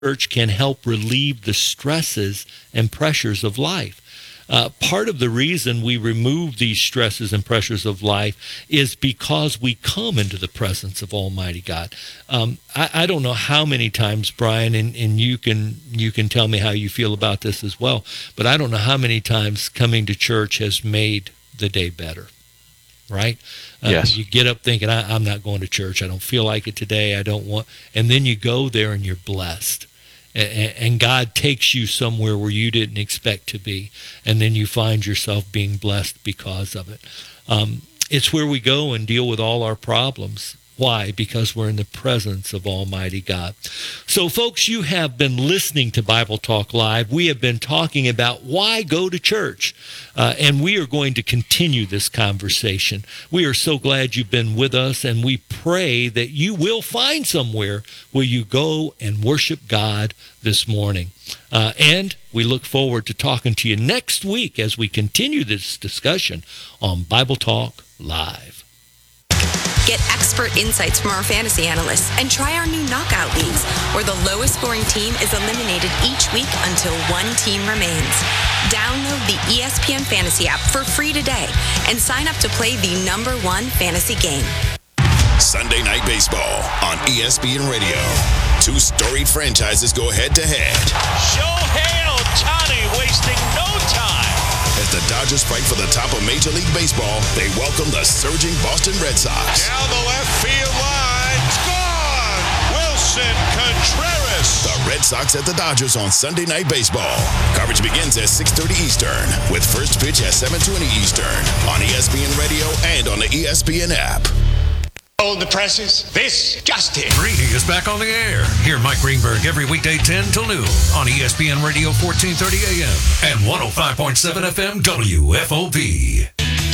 church can help relieve the stresses and pressures of life. Part of the reason we remove these stresses and pressures of life is because we come into the presence of Almighty God. I don't know how many times, Brian, and you can tell me how you feel about this as well, but I don't know how many times coming to church has made the day better, right? Yes. You get up thinking, I'm not going to church. I don't feel like it today. I don't want, and then you go there and you're blessed. And God takes you somewhere where you didn't expect to be, and then you find yourself being blessed because of it. It's where we go and deal with all our problems. Why? Because we're in the presence of Almighty God. So, folks, you have been listening to Bible Talk Live. We have been talking about why go to church, and we are going to continue this conversation. We are so glad you've been with us, and we pray that you will find somewhere where you go and worship God this morning. And we look forward to talking to you next week as we continue this discussion on Bible Talk Live. Get expert insights from our fantasy analysts and try our new knockout leagues, where the lowest scoring team is eliminated each week until one team remains. Download the ESPN Fantasy app for free today and sign up to play the #1 fantasy game. Sunday Night Baseball on ESPN Radio. Two storied franchises go head-to-head. Shohei Ohtani wasting no time. As the Dodgers fight for the top of Major League Baseball, they welcome the surging Boston Red Sox. Down the left field line. It's gone. Wilson Contreras. The Red Sox at the Dodgers on Sunday Night Baseball. Coverage begins at 6:30 Eastern, with first pitch at 7:20 Eastern on ESPN Radio and on the ESPN app. Hold the presses. This just in. Greeny is back on the air. Hear Mike Greenberg every weekday 10 till noon on ESPN Radio 1430 AM and 105.7 FM WFOP.